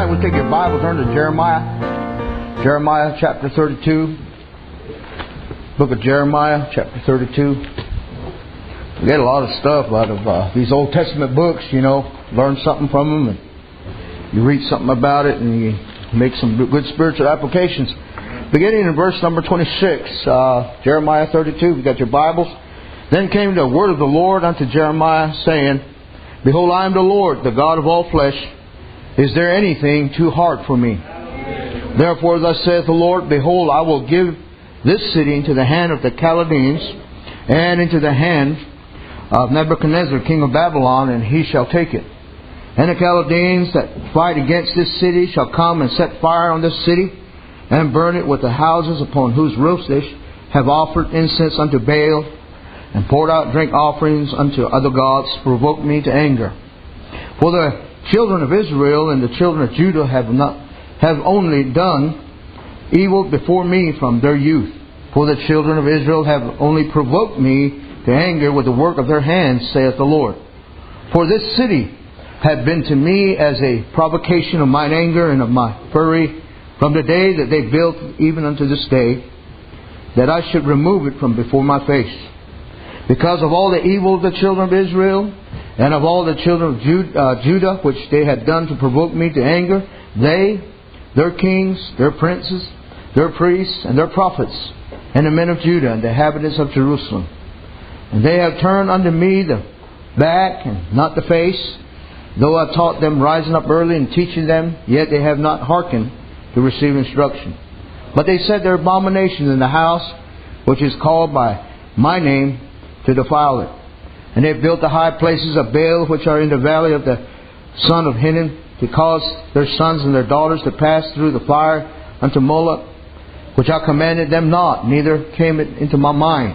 right, we'll take your Bible, turn to Jeremiah. Jeremiah chapter 32. Book of Jeremiah chapter 32. We get a lot of stuff out of these Old Testament books, you know. Learn something from them, and you read something about it, and you make some good spiritual applications. Beginning in verse number 26, Jeremiah 32, you got your Bibles. Then came the word of the Lord unto Jeremiah, saying, Behold, I am the Lord, the God of all flesh. Is there anything too hard for me? Therefore thus saith the Lord, Behold, I will give this city into the hand of the Chaldeans, and into the hand of Nebuchadnezzar, king of Babylon, and he shall take it. And the Chaldeans that fight against this city shall come and set fire on this city, and burn it with the houses upon whose roofs they have offered incense unto Baal, and poured out drink offerings unto other gods, to provoke me to anger. For the children of Israel and the children of Judah have only done evil before me from their youth. For the children of Israel have only provoked me to anger with the work of their hands, saith the Lord. For this city had been to me as a provocation of mine anger and of my fury, from the day that they built even unto this day, that I should remove it from before my face. Because of all the evil of the children of Israel, and of all the children of Judah, which they had done to provoke me to anger, they, their kings, their princes, their priests, and their prophets, and the men of Judah, and the inhabitants of Jerusalem. And they have turned unto me the back, and not the face. Though I taught them rising up early and teaching them, yet they have not hearkened to receive instruction. But they set their abominations in the house, which is called by my name, to defile it. And they have built the high places of Baal, which are in the valley of the son of Hinnom, to cause their sons and their daughters to pass through the fire unto Moloch, which I commanded them not, neither came it into my mind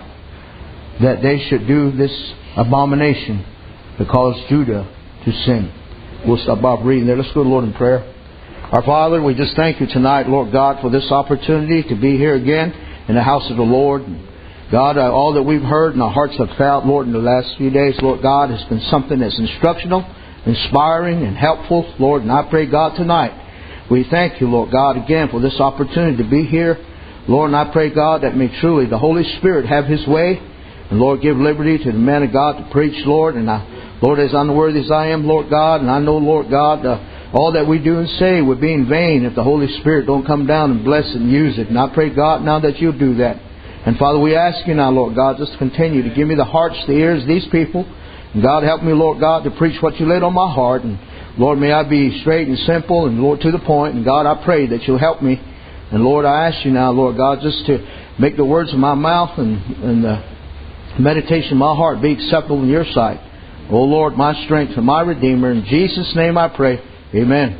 that they should do this abomination, to cause Judah to sin. We'll stop off reading there. Let's go to the Lord in prayer. Our Father, we just thank you tonight, Lord God, for this opportunity to be here again in the house of the Lord. God, all that we've heard and our hearts have felt, Lord, in the last few days, Lord God, has been something that's instructional, inspiring, and helpful, Lord. And I pray, God, tonight, we thank you, Lord God, again for this opportunity to be here. Lord, and I pray, God, that may truly the Holy Spirit have His way. And, Lord, give liberty to the man of God to preach, Lord. And, Lord, as unworthy as I am, Lord God, and I know, Lord God, all that we do and say would be in vain if the Holy Spirit don't come down and bless it and use it. And I pray, God, now that you'll do that. And Father, we ask you now, Lord God, just to continue to give me the hearts, the ears of these people. And God, help me, Lord God, to preach what you laid on my heart. And Lord, may I be straight and simple and, Lord, to the point. And God, I pray that you'll help me. And Lord, I ask you now, Lord God, just to make the words of my mouth and the meditation of my heart be acceptable in your sight. O Lord, my strength and my Redeemer. In Jesus' name I pray. Amen.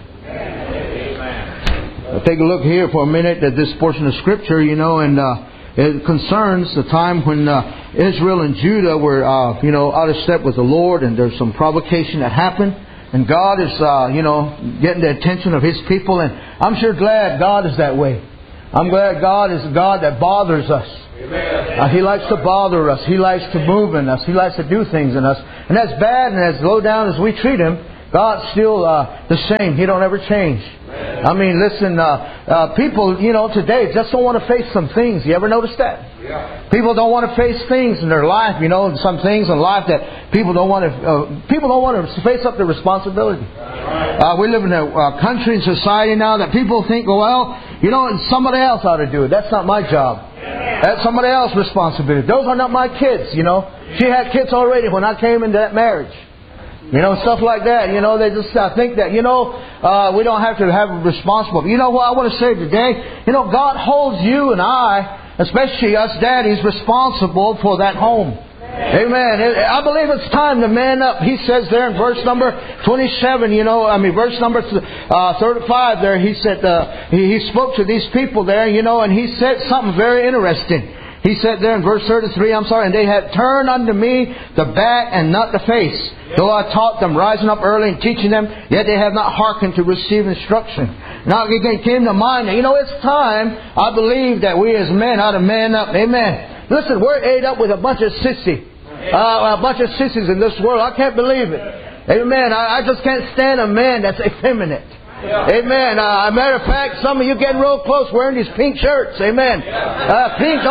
Amen. I'll take a look here for a minute at this portion of Scripture, you know, and it concerns the time when Israel and Judah were, out of step with the Lord, and there's some provocation that happened. And God is, getting the attention of His people. And I'm sure glad God is that way. I'm glad God is a God that bothers us. He likes to bother us. He likes to move in us. He likes to do things in us. And as bad and as low down as we treat Him, God's still the same. He don't ever change. I mean, listen, people, today just don't want to face some things. You ever notice that? Yeah. People don't want to face things in their life, some things in life that people don't want to face up to responsibility. We live in a country and society now that people think, somebody else ought to do it. That's not my job. That's somebody else's responsibility. Those are not my kids, She had kids already when I came into that marriage. Stuff like that. They just think that, we don't have to have a responsible. You know what I want to say today? God holds you and I, especially us daddies, responsible for that home. Amen. I believe it's time to man up. He says there in verse number 27, verse number 35 there, he said, he spoke to these people there, and he said something very interesting. He said there in verse 33, and they had turned unto me the back and not the face. Though I taught them rising up early and teaching them, yet they have not hearkened to receive instruction. Now it came to mind, it's time, I believe, that we as men ought to man up. Amen. Listen, we're ate up with a bunch of sissies in this world. I can't believe it. Amen. I just can't stand a man that's effeminate. Amen. Matter of fact, some of you getting real close wearing these pink shirts. Amen. Pink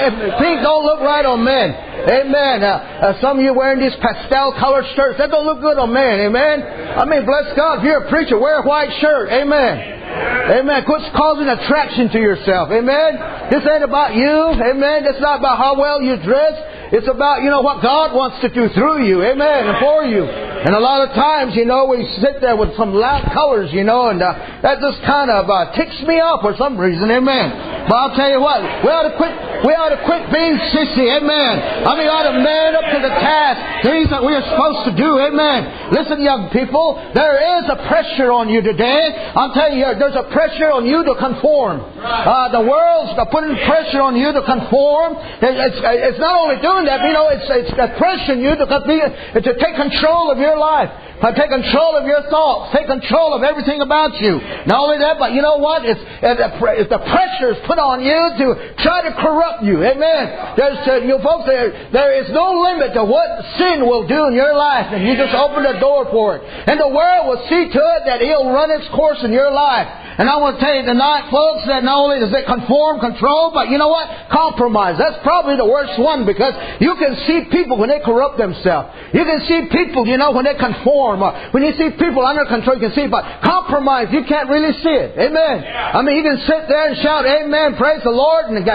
don't look right on men. Amen. Some of you wearing these pastel colored shirts. That don't look good on men. Amen. I mean, bless God. If you're a preacher, wear a white shirt. Amen. Amen. Quit causing attraction to yourself. Amen. This ain't about you. Amen. It's not about how well you dress. It's about, what God wants to do through you. Amen. And for you. And a lot of times, we sit there with some loud colors, and that just kind of ticks me off for some reason. Amen. But I'll tell you what, we ought to quit being sissy. Amen. I mean, we ought to man up to the task. Things that we are supposed to do. Amen. Listen, young people, there is a pressure on you today. I'm telling you, there's a pressure on you to conform. The world's putting pressure on you to conform. It's not only doing that, it's pressuring you to take control of your life. Take control of your thoughts. Take control of everything about you. Not only that, but you know what? It's the pressure is put on you to try to corrupt you. Amen. Folks, there is no limit to what sin will do in your life, and you just open the door for it. And the world will see to it that it'll run its course in your life. And I want to tell you tonight, folks, that not only does it conform, control, but you know what? Compromise. That's probably the worst one, because you can see people when they corrupt themselves. You can see people, when they conform. When you see people under control, you can see. But compromise, you can't really see it. Amen. I mean, you can sit there and shout, amen, praise the Lord, and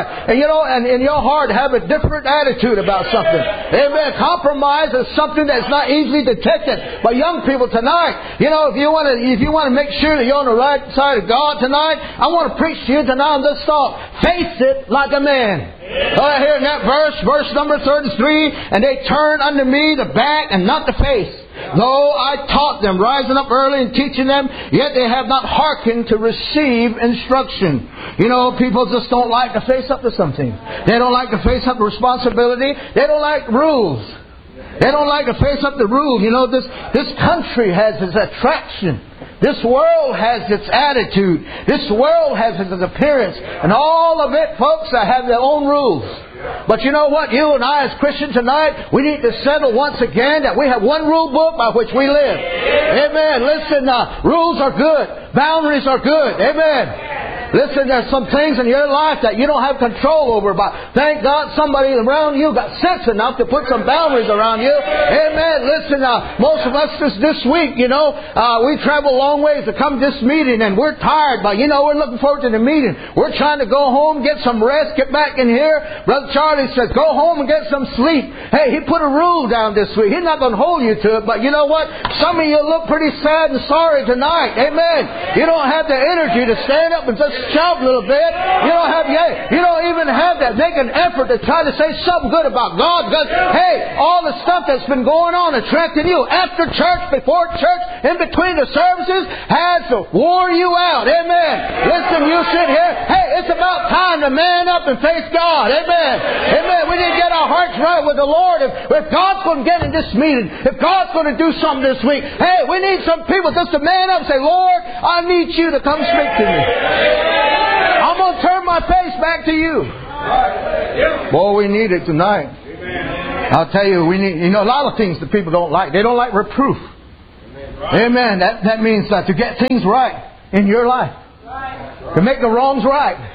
in your heart have a different attitude about something. Amen. Compromise is something that's not easily detected by young people tonight. If you want to make sure that you're on the right side of God tonight, I want to preach to you tonight on this thought. Face it like a man. Right here in that verse number 33, and they turned unto me the back and not the face. Though I taught them, rising up early and teaching them, yet they have not hearkened to receive instruction. People just don't like to face up to something. They don't like to face up to responsibility. They don't like rules. They don't like to face up to rules. This country has its attraction. This world has its attitude. This world has its appearance. And all of it, folks, have their own rules. But you know what? You and I as Christians tonight, we need to settle once again that we have one rule book by which we live. Amen. Listen, rules are good. Boundaries are good. Amen. Listen, there's some things in your life that you don't have control over, but thank God somebody around you got sense enough to put some boundaries around you. Amen. Listen, most of us this week, we travel a long ways to come to this meeting, and we're tired, but we're looking forward to the meeting. We're trying to go home, get some rest, get back in here. Brother Charlie says, go home and get some sleep. Hey, he put a rule down this week. He's not going to hold you to it, but you know what? Some of you look pretty sad and sorry tonight. Amen. You don't have the energy to stand up and just shout a little bit. You don't even have that. Make an effort to try to say something good about God, because hey, all the stuff that's been going on attracting you after church, before church, in between the services has wore you out. Amen. Listen, you sit here. Hey, it's about time to man up and face God. Amen. Amen. We need to get our hearts right with the Lord. If God's going to get in this meeting, if God's going to do something this week, hey, we need some people just to man up and say, Lord, I need you to come speak to me. I'm going to turn my face back to you. Boy, we need it tonight. I'll tell you, we need, a lot of things that people don't like. They don't like reproof. Amen. That means to get things right in your life. To make the wrongs right.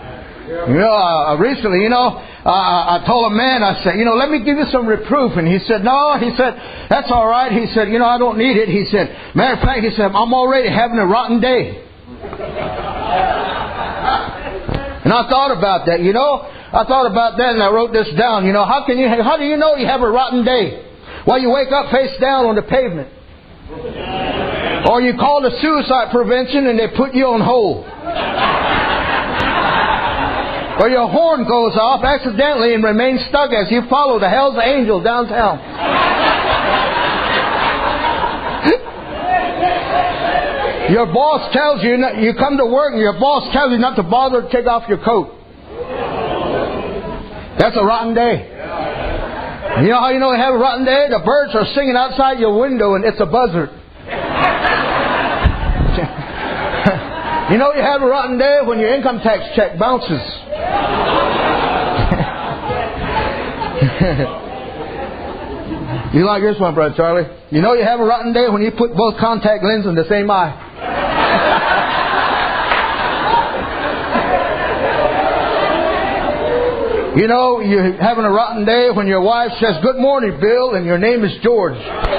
Recently, I told a man, I said, let me give you some reproof. And he said, no. He said, that's all right. He said, I don't need it. He said, matter of fact, he said, I'm already having a rotten day. And I thought about that, I thought about that, and I wrote this down. How do you know you have a rotten day? Well, you wake up face down on the pavement. Or you call the suicide prevention and they put you on hold. Or your horn goes off accidentally and remains stuck as you follow the Hell's Angels downtown. Your boss tells you, you come to work and your boss tells you not to bother to take off your coat. That's a rotten day. You know how you know you have a rotten day? The birds are singing outside your window and it's a buzzard. You know you have a rotten day when your income tax check bounces. You like this one, Brother Charlie? You know you have a rotten day when you put both contact lenses in the same eye. You know, you're having a rotten day when your wife says, "Good morning, Bill," and your name is George.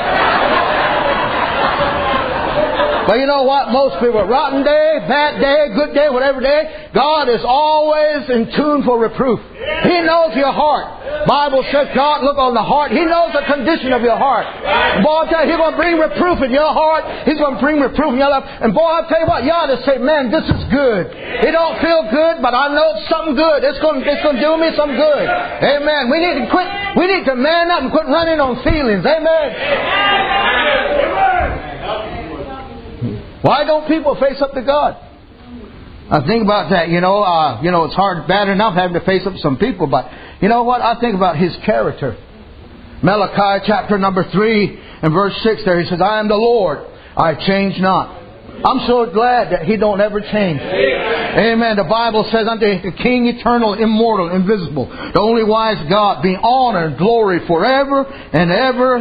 But you know what? Most people, rotten day, bad day, good day, whatever day, God is always in tune for reproof. He knows your heart. Bible says God look on the heart. He knows the condition of your heart. Boy, I'll tell you, He's going to bring reproof in your heart. He's going to bring reproof in your life. And boy, I'll tell you what, you ought to say, "Man, this is good. It don't feel good, but I know it's something good. It's going to do me some good." Amen. We need to quit. We need to man up and quit running on feelings. Amen. Why don't people face up to God? I think about that. You know, it's hard, bad enough having to face up to some people, but you know what? I think about His character. Malachi chapter number 3 and verse 6 there, He says, "I am the Lord, I change not." I'm so glad that He don't ever change. Amen. The Bible says, "Unto the King eternal, immortal, invisible, the only wise God, be honor and glory forever and ever.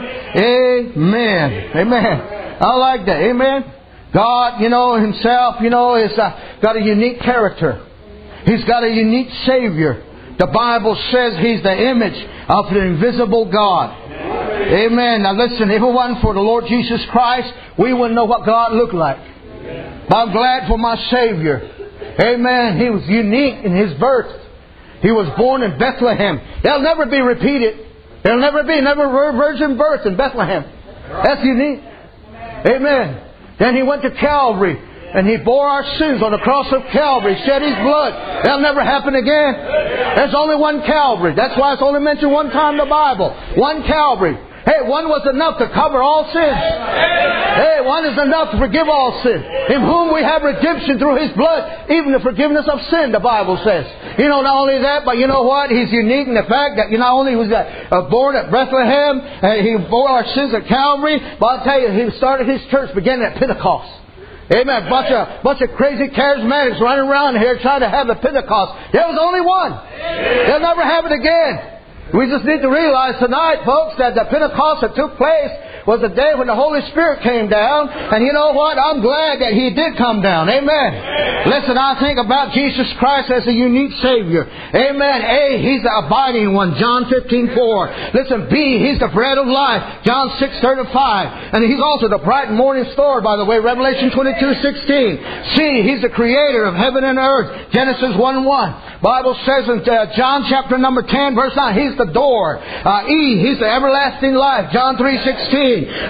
Amen." Amen. I like that. Amen. God, Himself, is got a unique character. He's got a unique Savior. The Bible says He's the image of the invisible God. Amen. Now listen, if it wasn't for the Lord Jesus Christ, we wouldn't know what God looked like. But I'm glad for my Savior. Amen. He was unique in His birth. He was born in Bethlehem. It'll never be repeated. There'll never be another virgin birth in Bethlehem. That's unique. Amen. Then He went to Calvary and He bore our sins on the cross of Calvary, shed His blood. That'll never happen again. There's only one Calvary. That's why it's only mentioned one time in the Bible. One Calvary. Hey, one was enough to cover all sins. Hey, one is enough to forgive all sin. In whom we have redemption through His blood, even the forgiveness of sin, the Bible says. Not only that, but you know what? He's unique in the fact that not only was born at Bethlehem, He bore our sins at Calvary, but I'll tell you, He started His church beginning at Pentecost. Amen. Bunch of crazy charismatics running around here trying to have the Pentecost. There was only one. They'll never have it again. We just need to realize tonight, folks, that the Pentecost that took place was the day when the Holy Spirit came down. And you know what? I'm glad that He did come down. Amen. Listen, I think about Jesus Christ as a unique Savior. Amen. A, He's the abiding one. John 15:4. Listen, B, He's the bread of life. John 6:35. And He's also the bright and morning star, by the way. Revelation 22:16. C, He's the creator of heaven and earth. Genesis 1:1. Bible says in John chapter number 10, verse 9, He's the door. E, He's the everlasting life. John 3:16.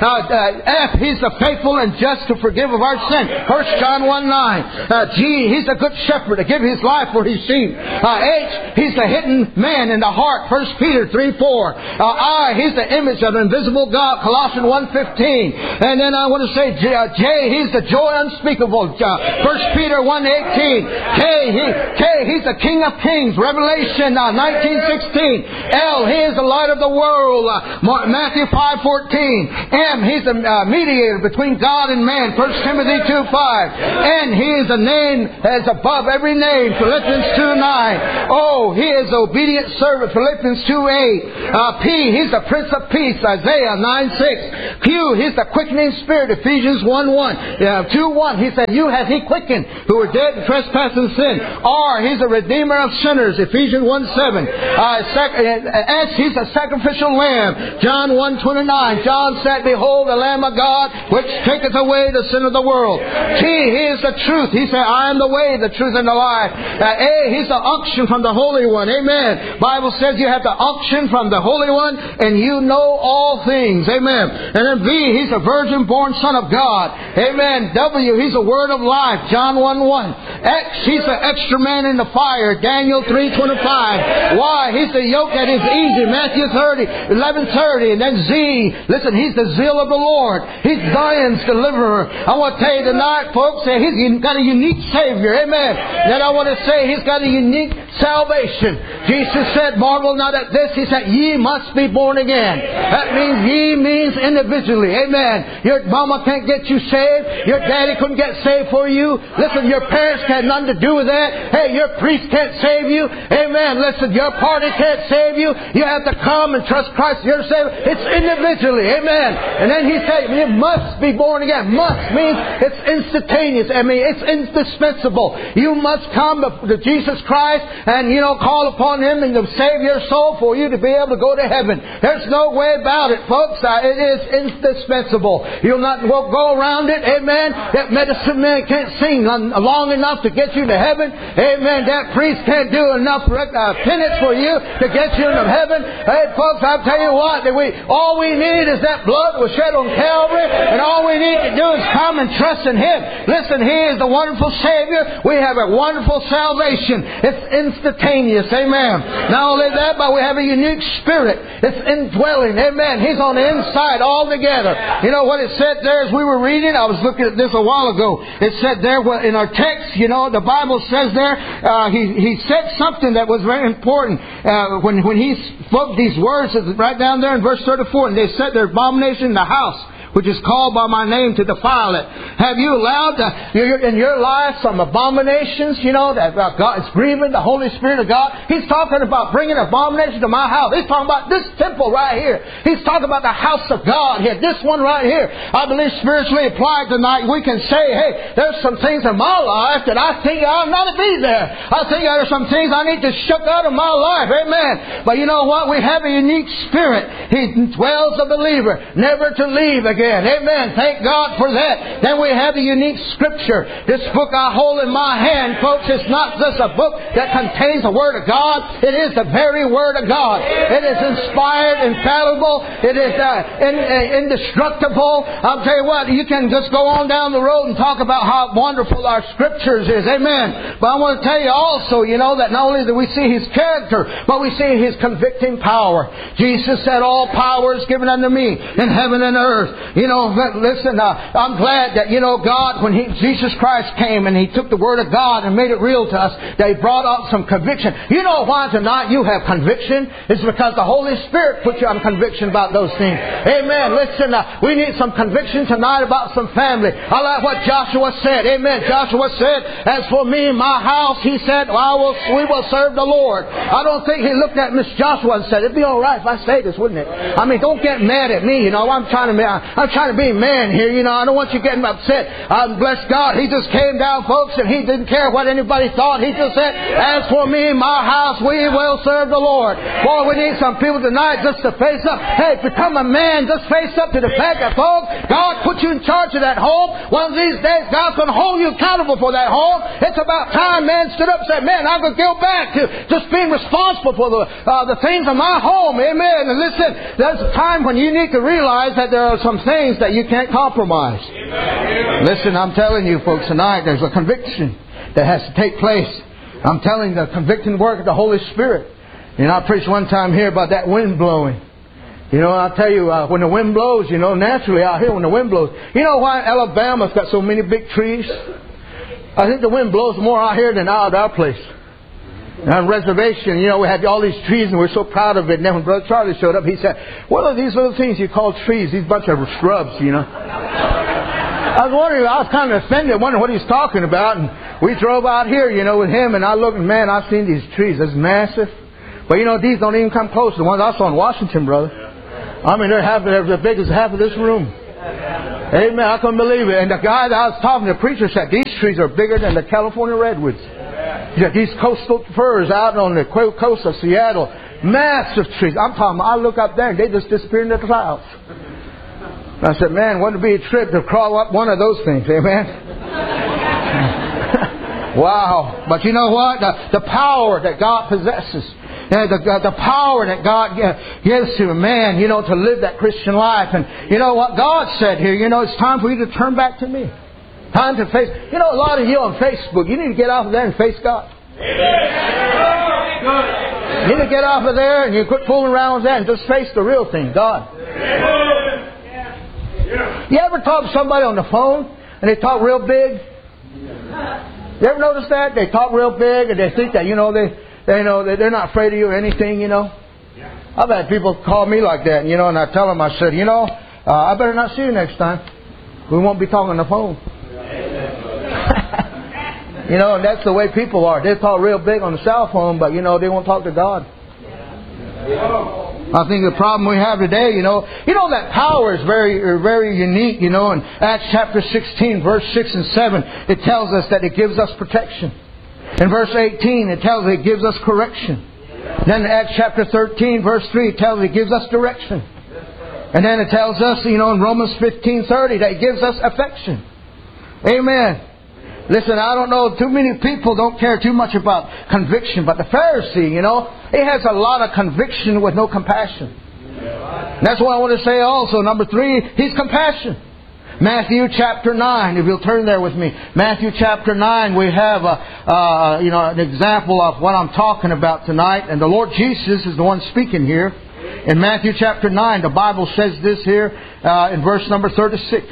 F, He's the faithful and just to forgive of our sin. 1 John 1:9. G, He's the good shepherd to give His life for His sheep. H, He's the hidden man in the heart. 1 Peter 3:4. I, He's the image of the invisible God. Colossians 1:15. And then I want to say J, He's the joy unspeakable. 1 Peter 1:18. K, He's the King of Kings. Revelation 19:16. L, He is the light of the world. Matthew 5:14. M, He's the mediator between God and man. 1 Timothy 2:5. N, He is the name that is above every name. Philippians 2:9. O, He is the obedient servant. Philippians 2:8. P, He's the Prince of Peace. Isaiah 9:6. Q, He's the quickening Spirit. Ephesians 1:1. 2:1. He said, "You hath He quickened who were dead in trespass and sin." R, He's the Redeemer of sinners. Ephesians 1:7. S, He's the sacrificial lamb. John 1:29. John said, "Behold the Lamb of God, which taketh away the sin of the world." T, He is the truth. He said, "I am the way, the truth, and the life." A, He's the unction from the Holy One. Amen. Bible says you have the unction from the Holy One, and you know all things. Amen. And then V, He's a virgin-born Son of God. Amen. W, He's the Word of life. John 1:1. X, He's the extra man in the fire. Daniel 3:25. Y, He's the yoke that is easy. Matthew 11:30. And then Z, listen, He's the zeal of the Lord. He's Zion's deliverer. I want to tell you tonight, folks, that He's got a unique Savior. Amen. Then I want to say He's got a unique salvation. Jesus said, "Marvel not at this." He said, "Ye must be born again." That means ye means individually. Amen. Your mama can't get you saved. Your daddy couldn't get saved for you. Listen, your parents had nothing to do with that. Hey, your priest can't save you. Amen. Listen, your party can't save you. You have to come and trust Christ as your Savior. It's individually. Amen. And then he said, you must be born again. Must means it's instantaneous. I mean, it's indispensable. You must come to Jesus Christ and, call upon Him and to save your soul for you to be able to go to heaven. There's no way about it, folks. It is indispensable. You'll not go around it. Amen. That medicine man can't sing long enough to get you to heaven. Amen. That priest can't do enough penance for you to get you into heaven. Hey, folks, I'll tell you what. All we need is that blood was shed on Calvary, and all we need to do is come and trust in Him. Listen, He is the wonderful Savior. We have a wonderful salvation. It's instantaneous. Amen. Not only that, but we have a unique spirit. It's indwelling. Amen. He's on the inside altogether. You know what it said there as we were reading? I was looking at this a while ago. It said there in our text, the Bible says there, He said something that was very important. When He spoke these words, right down there in verse 34, and they set their abomination in the house, which is called by my name, to defile it. Have you allowed in your life some abominations, that God is grieving the Holy Spirit of God? He's talking about bringing abomination to my house. He's talking about this temple right here. He's talking about the house of God here. This one right here. I believe spiritually applied tonight, we can say, hey, there's some things in my life that I think I ought not to be there. I think there's some things I need to shuck out of my life. Amen. But you know what? We have a unique spirit. He dwells the believer, never to leave again. Amen. Thank God for that. Then we have the unique Scripture. This book I hold in my hand, folks, it's not just a book that contains the Word of God. It is the very Word of God. It is inspired, infallible. It is indestructible. I'll tell you what, you can just go on down the road and talk about how wonderful our Scriptures is. Amen. But I want to tell you also, that not only do we see His character, but we see His convicting power. Jesus said, all power is given unto me in heaven and earth. Listen, I'm glad that, God, when Jesus Christ came and He took the Word of God and made it real to us, that He brought up some conviction. You know why tonight you have conviction? It's because the Holy Spirit put you on conviction about those things. Amen. Listen, we need some conviction tonight about some family. I like what Joshua said. Amen. Joshua said, as for me and my house, he said, we will serve the Lord. I don't think he looked at Miss Joshua and said, it'd be all right if I say this, wouldn't it? I mean, don't get mad at me. I'm trying to be a man here. I don't want you getting upset. Bless God. He just came down, folks, and He didn't care what anybody thought. He just said, as for me and my house, we will serve the Lord. Boy, we need some people tonight just to face up. Hey, become a man. Just face up to the fact that, folks, God put you in charge of that home. One of these days, God's going to hold you accountable for that home. It's about time man stood up and said, man, I'm going to go back to just being responsible for the things of my home. Amen. And listen, there's a time when you need to realize that there are some things that you can't compromise. Amen. Listen, I'm telling you folks tonight, there's a conviction that has to take place. I'm telling you, the convicting work of the Holy Spirit. I preached one time here about that wind blowing. I'll tell you, when the wind blows, naturally out here when the wind blows. You know why Alabama's got so many big trees? I think the wind blows more out here than out at our place. On reservation, we had all these trees and we're so proud of it. And then when Brother Charlie showed up, he said, what are these little things you call trees? These bunch of shrubs, I was wondering, I was kind of offended, wondering what he's talking about. And we drove out here, with him, and I looked, and man, I've seen these trees. It's massive. But these don't even come close to the ones I saw in Washington, brother. I mean, they're as big as half of this room. Amen. I couldn't believe it. And the guy that I was talking to, the preacher, said these trees are bigger than the California redwoods. He said these coastal firs out on the coast of Seattle, massive trees. I'm talking, I look up there and they just disappear into the clouds. I said, man, wouldn't it be a trip to crawl up one of those things? Amen. Wow. But you know what? The power that God possesses. The power that God gives to a man, to live that Christian life. And you know what God said here, it's time for you to turn back to me. Time to face. A lot of you on Facebook, you need to get off of there and face God. You need to get off of there and you quit fooling around with that and just face the real thing, God. You ever talk to somebody on the phone and they talk real big? You ever notice that? They talk real big and they think that, they're not afraid of you or anything, I've had people call me like that, and I tell them, I said, I better not see you next time. We won't be talking on the phone. You know, and that's the way people are. They talk real big on the cell phone, but, you know, they won't talk to God. I think the problem we have today, you know that power is very unique, you know. In Acts chapter 16, verse 6 and 7, it tells us that it gives us protection. In verse 18, it tells us it gives us correction. Then in Acts chapter 13, verse 3, it tells us it gives us direction. And then it tells us, you know, in Romans 15:30, that it gives us affection. Amen. Listen, I don't know, too many people don't care too much about conviction. But the Pharisee, you know, he has a lot of conviction with no compassion. And that's what I want to say also. Number 3, he's compassion. Matthew chapter 9, if you'll turn there with me. Matthew chapter 9, we have an example of what I'm talking about tonight. And the Lord Jesus is the one speaking here. In Matthew chapter 9, the Bible says this here in verse number 36.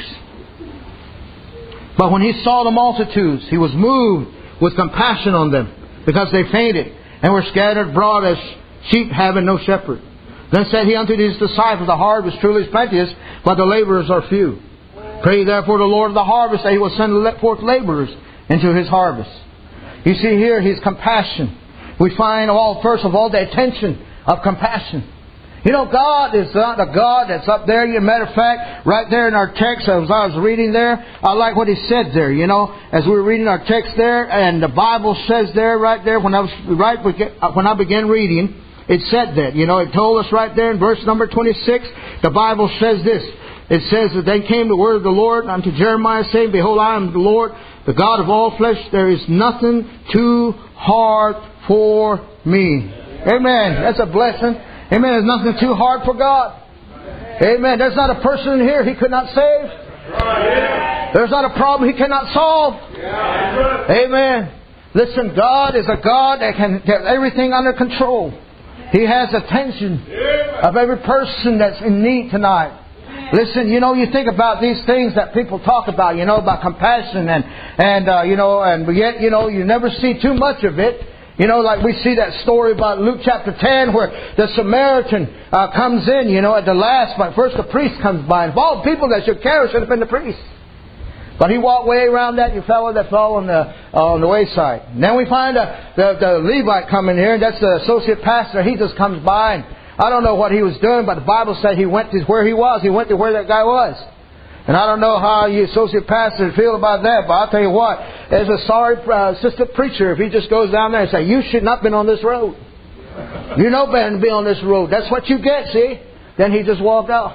But when He saw the multitudes, He was moved with compassion on them, because they fainted and were scattered abroad as sheep having no shepherd. Then said He unto His disciples, the harvest truly is plenteous, but the laborers are few. Pray therefore the Lord of the harvest that He will send forth laborers into His harvest. You see here His compassion. We find first of all the attention of compassion. You know, God is not a God that's up there. As a matter of fact, right there in our text, as I was reading there, I like what He said there. You know, as we were reading our text there, and the Bible says there, right there, when I began reading, it said that. You know, it told us right there in verse number 26, the Bible says this. It says that then came the word of the Lord unto Jeremiah, saying, Behold, I am the Lord, the God of all flesh. There is nothing too hard for me. Amen. That's a blessing. Amen. There's nothing too hard for God. Amen. There's not a person in here He could not save. There's not a problem He cannot solve. Amen. Listen, God is a God that can get everything under control. He has attention of every person that's in need tonight. Listen, you know, you think about these things that people talk about, you know, about compassion and yet, you know, you never see too much of it. You know, like we see that story about Luke chapter 10 where the Samaritan comes in, you know, at the last, but first the priest comes by. And of all people that should care should have been the priest. But he walked way around that, you fellow that fell on the wayside. And then we find the Levite coming here, and that's the associate pastor. He just comes by, and I don't know what he was doing, but the Bible said he went to where he was. He went to where that guy was. And I don't know how you associate pastors feel about that, but I'll tell you what, there's a sorry assistant preacher if he just goes down there and says, you should not have been on this road. You're no better than be on this road. That's what you get, see? Then he just walked out.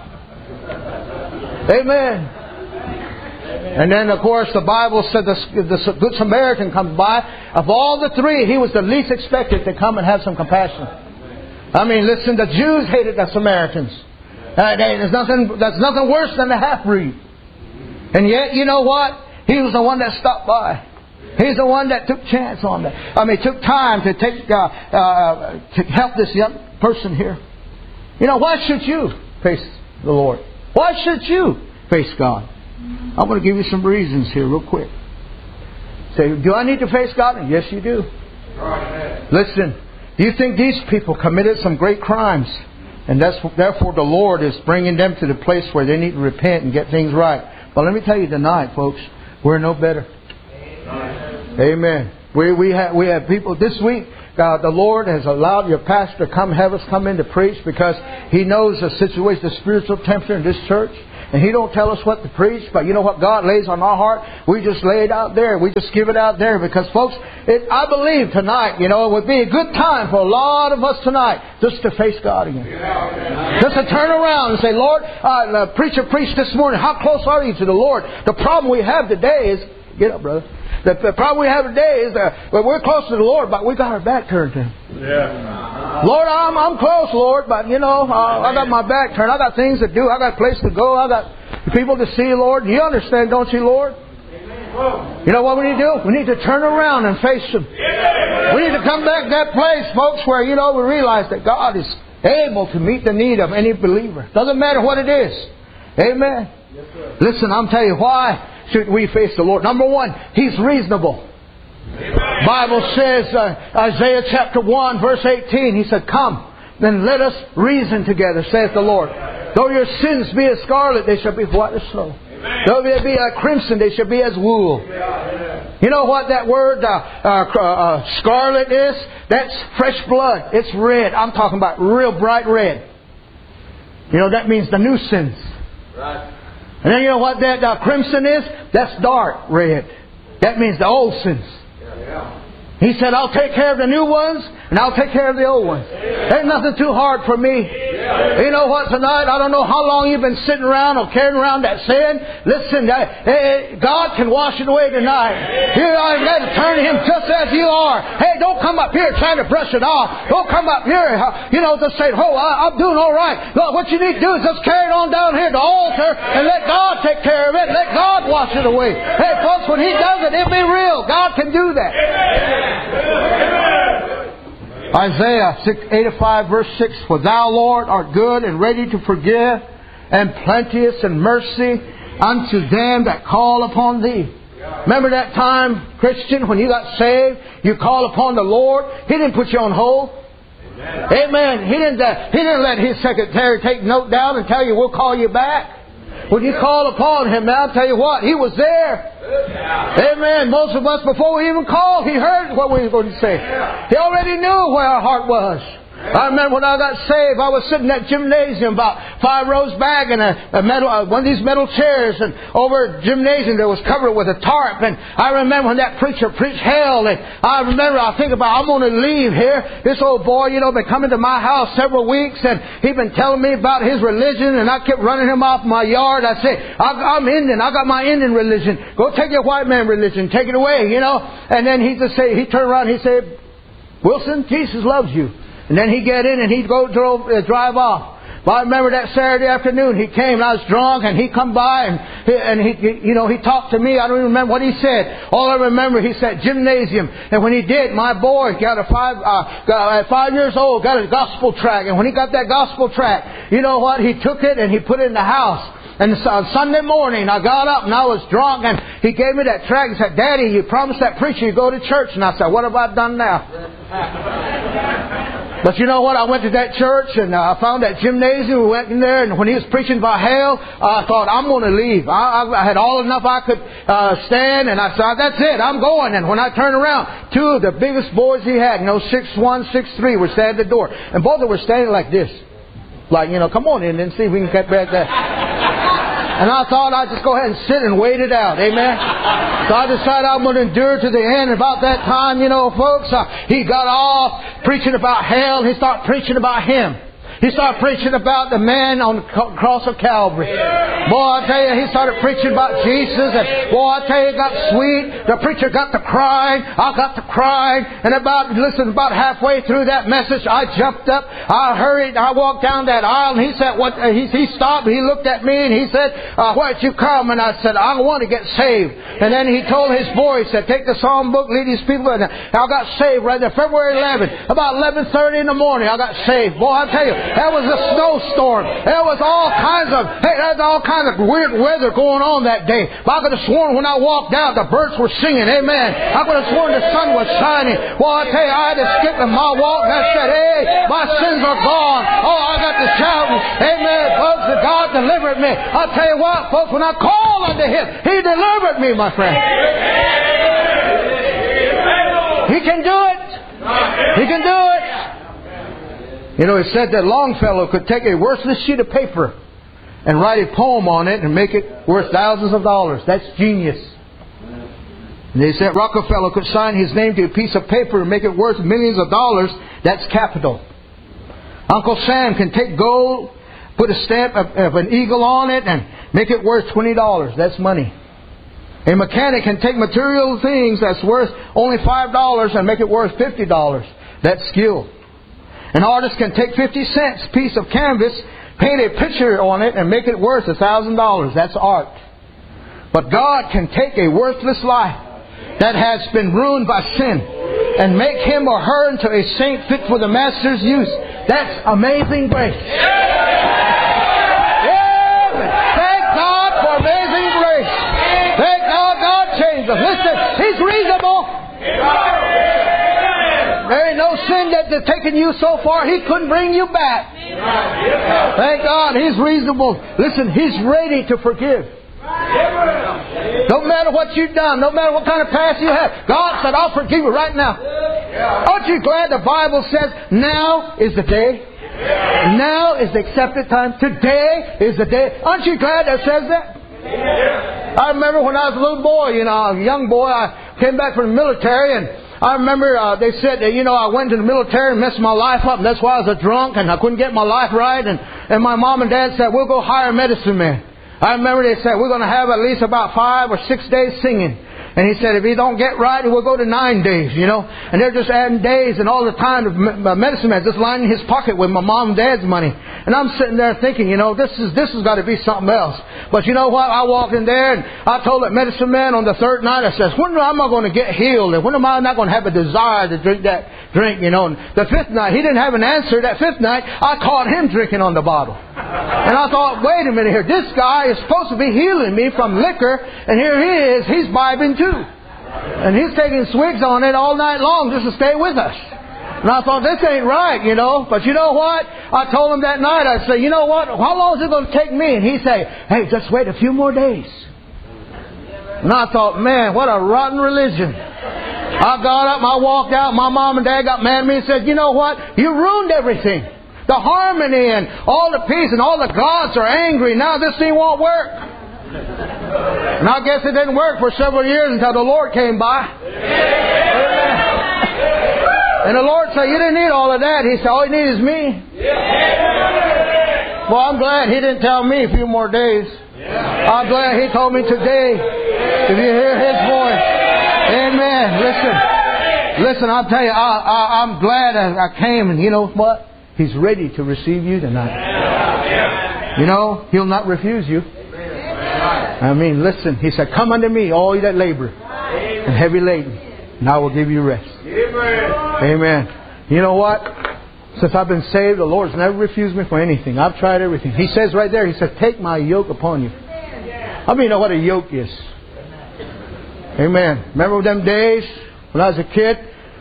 Amen. And then, of course, the Bible said the Good Samaritan comes by. Of all the three, he was the least expected to come and have some compassion. I mean, listen, the Jews hated the Samaritans. There's nothing worse than the half-breed. And yet, you know what? He was the one that stopped by. He's the one that took chance on that. I mean, took time to to help this young person here. You know, why should you face the Lord? Why should you face God? I'm going to give you some reasons here real quick. Say, do I need to face God? Yes, you do. Listen, do you think these people committed some great crimes? And therefore the Lord is bringing them to the place where they need to repent and get things right. But let me tell you tonight, folks, we're no better. Amen. We have people this week. The Lord has allowed your pastor to have us come in to preach because He knows the situation, the spiritual temperature in this church. And He don't tell us what to preach, but you know what God lays on our heart? We just lay it out there. We just give it out there because, folks, I believe tonight, you know, it would be a good time for a lot of us tonight just to face God again. Just to turn around and say, Lord, the preacher preached this morning. How close are you to the Lord? The problem we have today is, get up, brother. The problem we have today is that we're close to the Lord, but we got our back turned to Him. Yeah. Lord, I'm close, Lord, but you know, I got my back turned. I got things to do. I got a place to go. I got people to see, Lord. You understand, don't you, Lord? You know what we need to do? We need to turn around and face Him. We need to come back to that place, folks, where, you know, we realize that God is able to meet the need of any believer. Doesn't matter what it is. Amen. Yes, listen, I'm telling you why should we face the Lord. Number one, He's reasonable. Amen. Bible says, Isaiah chapter 1 verse 18, He said, come, then let us reason together, saith the Lord. Though your sins be as scarlet, they shall be white as snow. Though they be like crimson, they shall be as wool. You know what that word scarlet is? That's fresh blood. It's red. I'm talking about real bright red. You know, that means the new sins. Right. And then you know what that crimson is? That's dark red. That means the old sins. Yeah. He said, I'll take care of the new ones, and I'll take care of the old ones. Ain't nothing too hard for me. You know what, tonight, I don't know how long you've been sitting around or carrying around that sin. Listen, God can wash it away tonight. You are got to turn to Him just as you are. Hey, don't come up here trying to brush it off. Don't come up here, just say, I'm doing all right. Look, what you need to do is just carry it on down here to the altar and let God take care of it. Let God wash it away. Hey, folks, when He does it, it'll be real. God can do that. Isaiah 85 verse 6, For Thou, Lord, art good and ready to forgive, and plenteous in mercy unto them that call upon Thee. Remember that time, Christian, when you got saved, you call upon the Lord. He didn't put you on hold. Amen. He didn't let His secretary take note down and tell you, we'll call you back. When you call upon Him, man, I'll tell you what, He was there. Amen. Most of us, before we even called, He heard what we were going to say. He already knew where our heart was. I remember when I got saved, I was sitting in that gymnasium about 5 rows back in one of these metal chairs, and over the gymnasium that was covered with a tarp. And I remember when that preacher preached hell, and I think about, I'm going to leave here. This old boy, been coming to my house several weeks, and he'd been telling me about his religion, and I kept running him off my yard. I say, I'm Indian. I got my Indian religion. Go take your white man religion. Take it away, And then he turned around and he said, Wilson, Jesus loves you. And then he'd get in and he'd drive off. But I remember that Saturday afternoon he came and I was drunk, and he come by and he talked to me. I don't even remember what he said. All I remember, he said gymnasium. And when he did, my boy got at 5 years old, got a gospel tract. And when he got that gospel tract, you know what? He took it and he put it in the house. And on Sunday morning, I got up and I was drunk, and he gave me that tract and said, Daddy, you promised that preacher you'd go to church. And I said, what have I done now? But you know what? I went to that church and I found that gymnasium. We went in there, and when he was preaching about hell, I thought, I'm going to leave. I had all enough I could stand, and I said, that's it, I'm going. And when I turned around, 2 of the biggest boys he had, 6'1", 6'3", were standing at the door. And both of them were standing like this. Like, come on in and see if we can get back there. And I thought I'd just go ahead and sit and wait it out. Amen. So I decided I'm going to endure to the end. About that time, folks, he got off preaching about hell. He started preaching about Him. He started preaching about the man on the cross of Calvary. Boy, I tell you, he started preaching about Jesus. And boy, I tell you, it got sweet. The preacher got to crying. I got to crying. And about halfway through that message, I jumped up. I hurried. I walked down that aisle. And he said, "What?" He stopped. He looked at me and he said, "Where'd you come?" And I said, "I want to get saved." And then he told his boys, said, "Take the psalm book, lead these people." And I got saved right there, February 11th. About 11:30 in the morning, I got saved. Boy, I tell you, there was a snowstorm. There was all kinds of weird weather going on that day. But I could have sworn when I walked out, the birds were singing. Amen. I could have sworn the sun was shining. Well, I tell you, I had to skip in my walk, and I said, "Hey, my sins are gone." Oh, I got to shout, "Amen, folks, that God delivered me." I tell you what, folks, when I called unto Him, He delivered me, my friend. He can do it. He can do it. It said that Longfellow could take a worthless sheet of paper and write a poem on it and make it worth thousands of dollars. That's genius. And they said Rockefeller could sign his name to a piece of paper and make it worth millions of dollars. That's capital. Uncle Sam can take gold, put a stamp of an eagle on it, and make it worth $20. That's money. A mechanic can take material things that's worth only $5 and make it worth $50. That's skill. An artist can take 50 cents piece of canvas, paint a picture on it, and make it worth $1,000. That's art. But God can take a worthless life that has been ruined by sin and make him or her into a saint fit for the Master's use. That's amazing grace. Thank God for amazing grace. Thank God God changed us. Listen, He's reasonable. There ain't no sin that's taken you so far, He couldn't bring you back. Thank God, He's reasonable. Listen, He's ready to forgive. No matter what you've done, no matter what kind of past you have, God said, I'll forgive you right now. Aren't you glad the Bible says, now is the day? Now is the accepted time. Today is the day. Aren't you glad that says that? I remember when I was a little boy, a young boy, I came back from the military, and I remember they said that, I went to the military and messed my life up, and that's why I was a drunk, and I couldn't get my life right, and my mom and dad said, we'll go hire a medicine man. I remember they said, we're going to have at least about 5 or 6 days singing. And he said, if he don't get right, we'll go to 9 days, And they're just adding days, and all the time the medicine man just lining his pocket with my mom and dad's money. And I'm sitting there thinking, this has got to be something else. But you know what? I walked in there, and I told that medicine man on the 3rd night, I says, when am I going to get healed? And when am I not going to have a desire to drink that drink, And the 5th night, he didn't have an answer. That 5th night, I caught him drinking on the bottle. And I thought, wait a minute here. This guy is supposed to be healing me from liquor, and here he is. He's vibing too. And he's taking swigs on it all night long just to stay with us. And I thought, this ain't right, But you know what? I told him that night, I said, you know what? How long is it going to take me? And he said, hey, just wait a few more days. And I thought, man, what a rotten religion. I got up and I walked out. My mom and dad got mad at me and said, you know what? You ruined everything. The harmony and all the peace and all the gods are angry. Now this thing won't work. And I guess it didn't work for several years until the Lord came by. And the Lord said, you didn't need all of that. He said, all you need is me. Well, I'm glad He didn't tell me a few more days. I'm glad He told me today. If you hear His voice. Amen. Listen, I'll tell you, I'm glad I came, and you know what? He's ready to receive you tonight. He'll not refuse you. Listen, He said, come unto me, all you that labor and heavy laden, and I will give you rest. Amen. You know what? Since I've been saved, the Lord's never refused me for anything. I've tried everything. He says right there, He says, take my yoke upon you. How many know what a yoke is? Amen. Remember them days when I was a kid?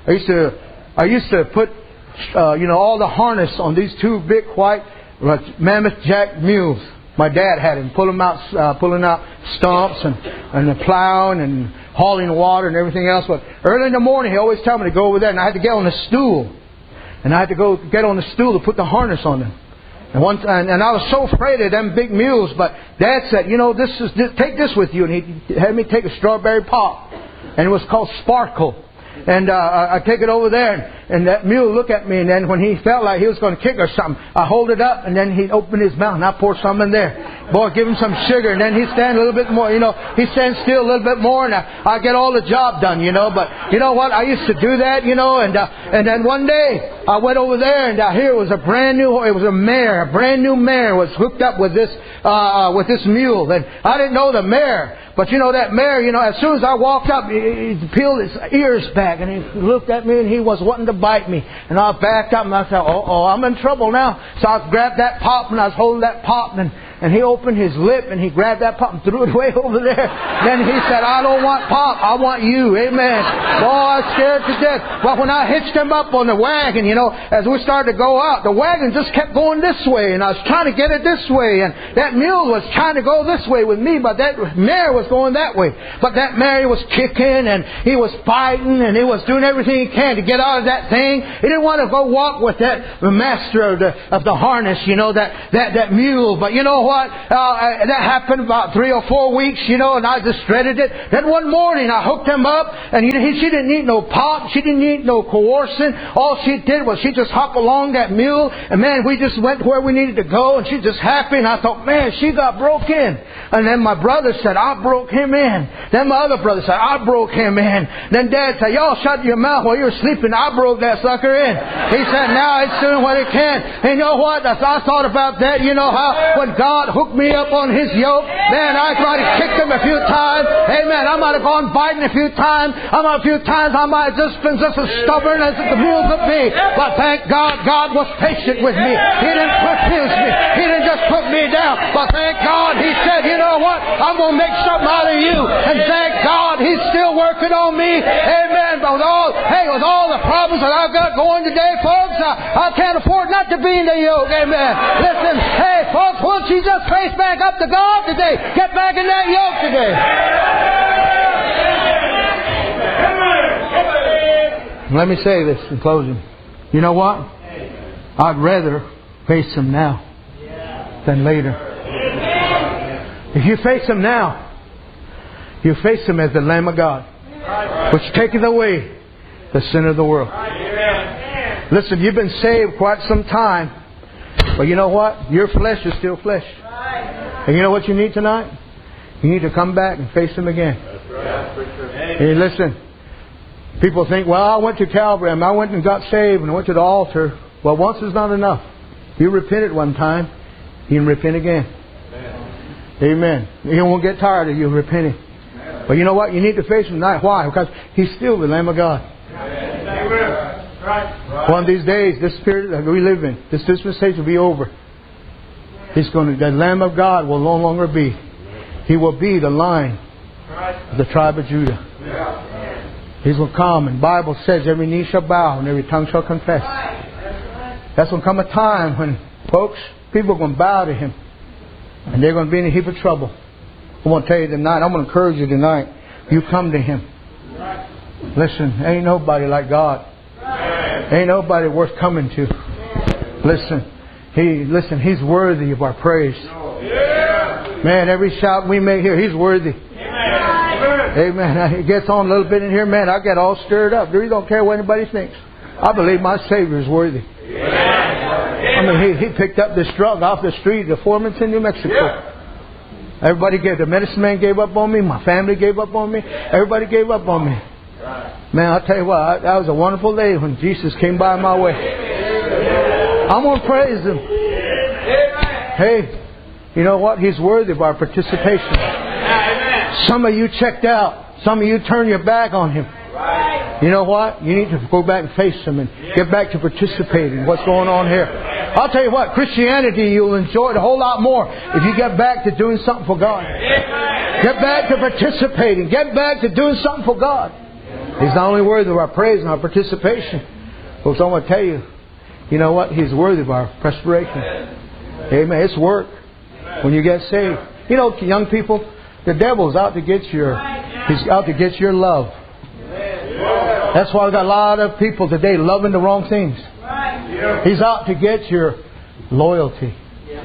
I used to put all the harness on these 2 big white mammoth jack mules. My dad had him pulling out stumps and plowing and hauling water and everything else. But early in the morning, he always told me to go over there, and I had to get on a stool. And I had to go get on the stool to put the harness on them. And I was so afraid of them big mules. But Dad said, take this with you. And he had me take a strawberry pop. And it was called Sparkle. And I take it over there, and that mule looked at me, and then when he felt like he was going to kick or something, I hold it up, and then he'd open his mouth, and I pour some in there. Boy, give him some sugar, and then he'd stand a little bit more, he'd stand still a little bit more, and I get all the job done, But you know what? I used to do that, and then one day, I went over there, and here it was a brand new mare was hooked up with this mule, and I didn't know the mare. But that mare, as soon as I walked up, he peeled his ears back, and he looked at me, and he was wanting to bite me. And I backed up, and I said, I'm in trouble now. So I grabbed that pop, and I was holding that pop, and he opened his lip, and he grabbed that pop and threw it way over there. Then he said, I don't want pop, I want you. Amen. Boy, I was scared to death. But when I hitched him up on the wagon, as we started to go out, the wagon just kept going this way, and I was trying to get it this way, and that mule was trying to go this way with me, but that mare was going that way. But that mare was kicking, and he was fighting, and he was doing everything he can to get out of that thing. He didn't want to go walk with the master of the harness, that mule. But you know what? That happened about 3 or 4 weeks, and I just dreaded it. Then one morning I hooked him up, and she didn't need no pop, she didn't need no coercing. All she did was she just hopped along that mule, and man, we just went where we needed to go, and she's just happy. And I thought, man, she got broke in. And then my brother said, I broke him in. Then my other brother said, I broke him in. Then Dad said, y'all shut your mouth while you're sleeping. I broke that sucker in. He said, now it's doing what it can. And you know what? As I thought about that, how when God hooked me up on His yoke, man, I might have kicked him a few times. Amen. I might have gone biting a few times. A few times I might have just been just as stubborn as the mule could be. But thank God, God was patient with me. He didn't refuse me. He didn't just put me down. But thank God He said, you know what? I'm going to make something out of you. And thank God He's still working on me. Amen. But with all the problems that I've got going today, folks, I can't afford not to be in the yoke. Amen. Listen, hey, folks, once you just face back up to God today, get back in that yoke today. Let me say this in closing. You know what? I'd rather face Him now than later. If you face Him now, you face Him as the Lamb of God, which taketh away the sin of the world. Listen, you've been saved quite some time, but you know what? Your flesh is still flesh. And you know what you need tonight? You need to come back and face Him again. Hey, listen. People think, well, I went to Calvary and I went and got saved and I went to the altar. Well, once is not enough. You repented one time, you can repent again. Amen. You won't get tired of you repenting. But you know what? You need to face Him tonight. Why? Because He's still the Lamb of God. One of these days, this spirit that we live in, this dispensation will be over. The Lamb of God will no longer be. He will be the Lion of the tribe of Judah. He's going to come, and the Bible says every knee shall bow and every tongue shall confess. That's going to come a time when, folks, people are going to bow to Him. And they're going to be in a heap of trouble. I want to tell you tonight, I'm going to encourage you tonight. You come to Him. Listen, ain't nobody like God. Ain't nobody worth coming to. Listen, He's worthy of our praise. Man, every shout we make here, He's worthy. Amen. It gets on a little bit in here, man. I get all stirred up. You don't care what anybody thinks. I believe my Savior is worthy. I mean, He picked up this drug off the street of Formanton, New Mexico. Everybody gave. The medicine man gave up on me. My family gave up on me. Everybody gave up on me. Man, I'll tell you what. That was a wonderful day when Jesus came by my way. I'm going to praise Him. Hey, you know what? He's worthy of our participation. Some of you checked out. Some of you turned your back on Him. You know what? You need to go back and face Him and get back to participating in what's going on here. I'll tell you what, Christianity you'll enjoy it a whole lot more if you get back to doing something for God. Get back to participating. Get back to doing something for God. He's not only worthy of our praise and our participation. Folks, I want to tell you, you know what? He's worthy of our perspiration. Amen. It's work when you get saved. You know, young people, the devil's out to get he's out to get your love. That's why we've got a lot of people today loving the wrong things. He's out to get your loyalty.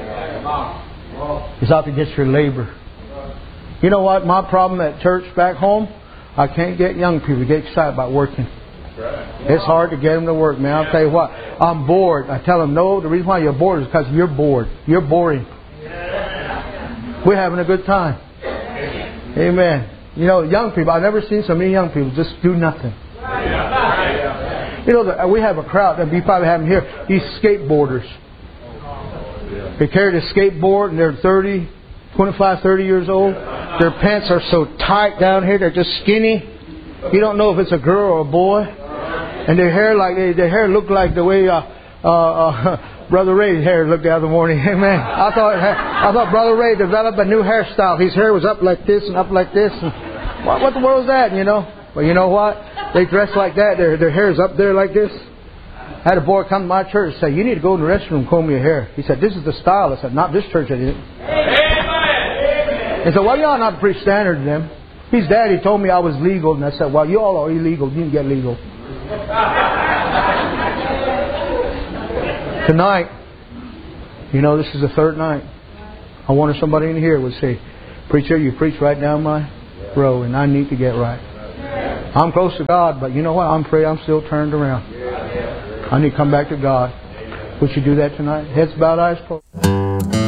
He's out to get your labor. You know what? My problem at church back home, I can't get young people to get excited about working. It's hard to get them to work, man. I'll tell you what. I'm bored. I tell them, no, the reason why you're bored is because you're bored. You're boring. We're having a good time. Amen. You know, young people, I've never seen so many young people just do nothing. You know, we have a crowd, and you probably have them here, these skateboarders. They carry the skateboard and they're 25, 30 years old. Their pants are so tight down here, they're just skinny. You don't know if it's a girl or a boy. And their hair looked like the way Brother Ray's hair looked the other morning. Amen. I thought Brother Ray developed a new hairstyle. His hair was up like this and up like this. And what the world is that, you know? Well, you know what? They dress like that. Their hair's up there like this. I had a boy come to my church and say, you need to go in the restroom and comb your hair. He said, this is the style. I said, not this church, I didn't. He said, well, y'all not pretty standard to them. His daddy told me I was legal. And I said, well, you all are illegal. You need to get legal. Tonight, you know, this is the third night. I wonder if somebody in here would say, preacher, you preach right down my row and I need to get right. I'm close to God, but you know what? I'm afraid I'm still turned around. I need to come back to God. Would you do that tonight? Heads bowed, eyes closed.